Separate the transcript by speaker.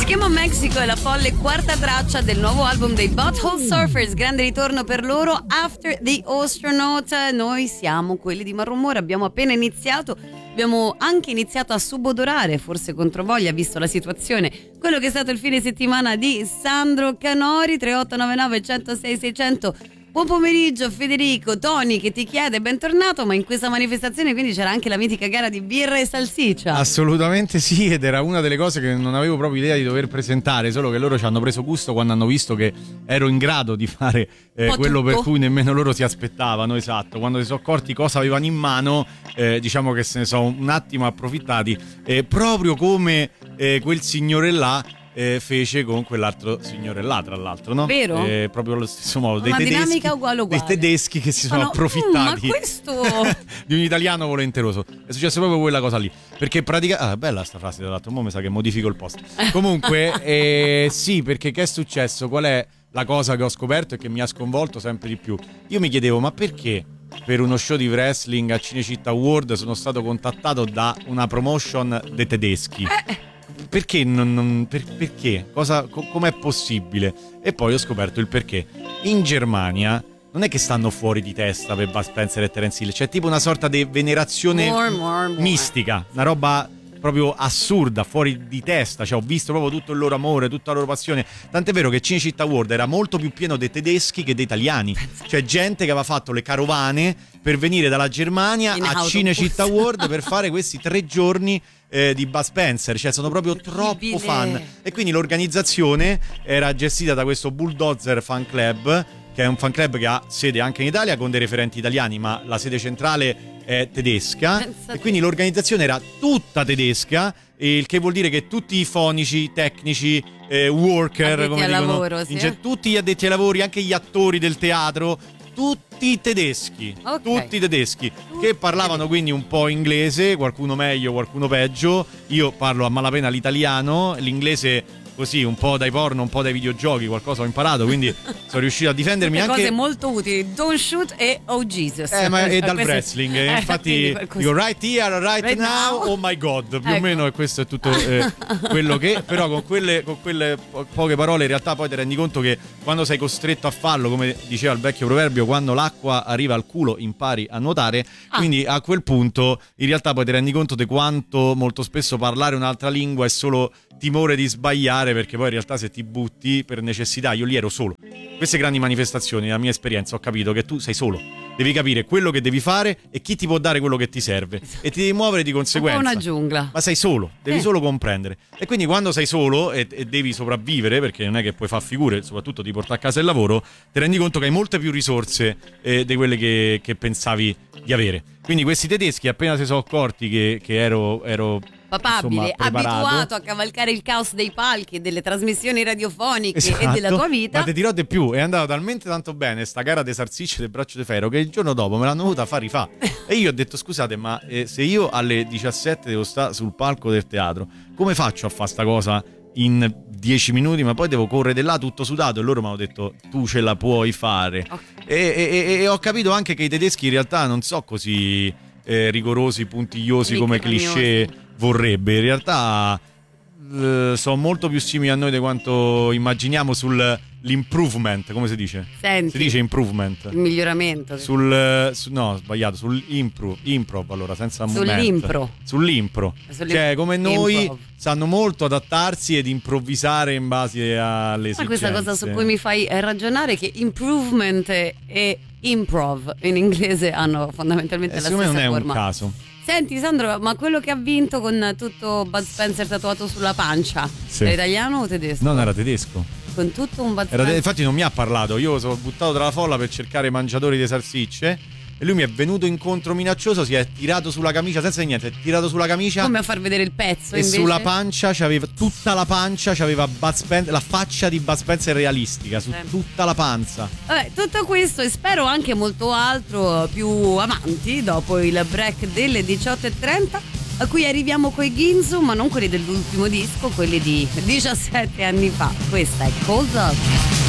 Speaker 1: chiama Mexico è la folle quarta traccia del nuovo album dei Butthole Surfers, grande ritorno per loro. After the Astronaut, noi siamo quelli di Marrumore, abbiamo appena iniziato, abbiamo anche iniziato a subodorare, forse controvoglia visto la situazione, quello che è stato il fine settimana di Sandro Canori. 3899 106 600. Buon pomeriggio Federico, Tony che ti chiede bentornato, ma in questa manifestazione quindi c'era anche la mitica gara di birra e salsiccia.
Speaker 2: Assolutamente sì, ed era una delle cose che non avevo proprio idea di dover presentare, solo che loro ci hanno preso gusto quando hanno visto che ero in grado di fare quello per cui nemmeno loro si aspettavano, esatto. Quando si sono accorti cosa avevano in mano, diciamo che se ne sono un attimo approfittati, proprio come quel signore là fece con quell'altro signore là, tra l'altro, no?
Speaker 1: Vero?
Speaker 2: Proprio allo stesso modo.
Speaker 1: Una dinamica uguale.
Speaker 2: Dei tedeschi che si sono approfittati
Speaker 1: ma questo
Speaker 2: di un italiano volenteroso. È successo proprio quella cosa lì. Perché praticamente bella sta frase, tra l'altro. Mo' mi sa che modifico il post. Comunque, sì, perché che è successo? Qual è la cosa che ho scoperto e che mi ha sconvolto sempre di più? Io mi chiedevo, ma perché per uno show di wrestling a Cinecittà World sono stato contattato da una promotion dei tedeschi? Perché perché? Com'è possibile? E poi ho scoperto il perché. In Germania non è che stanno fuori di testa per Bud Spencer e Terence Hill, c'è tipo una sorta di venerazione mistica, una roba proprio assurda, fuori di testa. Cioè, ho visto proprio tutto il loro amore, tutta la loro passione. Tant'è vero che Cinecittà World era molto più pieno dei tedeschi che dei italiani. Cioè, gente che aveva fatto le carovane per venire dalla Germania a Cinecittà World per fare questi 3 giorni di Bud Spencer. Cioè, sono proprio troppo fan. E quindi l'organizzazione era gestita da questo Bulldozer Fan Club, che è un fan club che ha sede anche in Italia con dei referenti italiani, ma la sede centrale è tedesca. E quindi l'organizzazione era tutta tedesca, il che vuol dire che tutti i fonici, tecnici, worker,
Speaker 1: addetti
Speaker 2: come dicono,
Speaker 1: lavoro, sì.
Speaker 2: tutti gli addetti ai lavori, anche gli attori del teatro, tutti tedeschi, che parlavano quindi un po' inglese, qualcuno meglio, qualcuno peggio. Io parlo a malapena l'italiano, l'inglese così un po' dai porno, un po' dai videogiochi, qualcosa ho imparato, quindi sono riuscito a difendermi anche.
Speaker 1: Cose molto utili, Don't Shoot e Oh Jesus.
Speaker 2: Ma è dal wrestling, infatti dico right here, right now, oh my god, più o meno, e questo è tutto quello che, però con quelle poche parole in realtà poi ti rendi conto che quando sei costretto a farlo, come diceva il vecchio proverbio, quando l'acqua arriva al culo impari a nuotare. Quindi a quel punto in realtà poi ti rendi conto di quanto molto spesso parlare un'altra lingua è solo timore di sbagliare, perché poi in realtà se ti butti per necessità, io lì ero solo. Queste grandi manifestazioni, nella mia esperienza, ho capito che tu sei solo, devi capire quello che devi fare e chi ti può dare quello che ti serve, e ti devi muovere di conseguenza.
Speaker 1: Un po' una giungla.
Speaker 2: Ma sei solo, devi solo comprendere. E quindi quando sei solo e devi sopravvivere, perché non è che puoi fare figure, soprattutto ti porta a casa il lavoro, ti rendi conto che hai molte più risorse di quelle che pensavi di avere. Quindi questi tedeschi, appena si sono accorti che ero
Speaker 1: papabile, abituato a cavalcare il caos dei palchi e delle trasmissioni radiofoniche e della tua vita.
Speaker 2: Ma ti dirò di più, è andata talmente tanto bene sta gara dei salsicce del braccio di ferro che il giorno dopo me l'hanno voluta fare rifà. E io ho detto scusate, ma se io alle 17 devo stare sul palco del teatro, come faccio a fare sta cosa in 10 minuti? Ma poi devo correre di là tutto sudato. E loro mi hanno detto tu ce la puoi fare. E ho capito anche che i tedeschi in realtà non so così rigorosi, puntigliosi come cliché vorrebbe. In realtà sono molto più simili a noi di quanto immaginiamo sull'improvement, come si dice?
Speaker 1: Senti,
Speaker 2: si dice improvement,
Speaker 1: il miglioramento.
Speaker 2: No, sbagliato, improv, allora senza
Speaker 1: sull'impro.
Speaker 2: Cioè, come noi sanno molto adattarsi ed improvvisare in base alle esigenze.
Speaker 1: Ma questa cosa su cui mi fai ragionare, che improvement e improv in inglese hanno fondamentalmente la stessa forma.
Speaker 2: Secondo me non è un caso.
Speaker 1: Senti Sandro, ma quello che ha vinto con tutto Bud Spencer tatuato sulla pancia, era italiano o tedesco?
Speaker 2: Non, era tedesco.
Speaker 1: Con tutto un Bud Spencer.
Speaker 2: Infatti non mi ha parlato, io sono buttato tra la folla per cercare mangiatori di salsicce e lui mi è venuto incontro minaccioso, si è tirato sulla camicia senza niente, è tirato sulla camicia
Speaker 1: come a far vedere il pezzo,
Speaker 2: e
Speaker 1: invece
Speaker 2: sulla pancia c'aveva tutta la pancia, c'aveva Bud Spencer, la faccia di Bud Spencer realistica su tutta la panza.
Speaker 1: Vabbè, tutto questo e spero anche molto altro più avanti, dopo il break delle 18:30, a cui arriviamo coi Ginzu, ma non quelli dell'ultimo disco, quelli di 17 anni fa. Questa è Cold Up.